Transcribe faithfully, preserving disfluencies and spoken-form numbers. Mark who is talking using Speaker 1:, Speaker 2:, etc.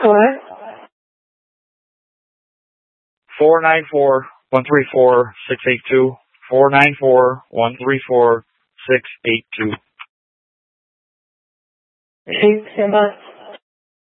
Speaker 1: What?
Speaker 2: Four nine four one three four six eight two. Four nine four one three four six eight two.
Speaker 1: Thanks so much.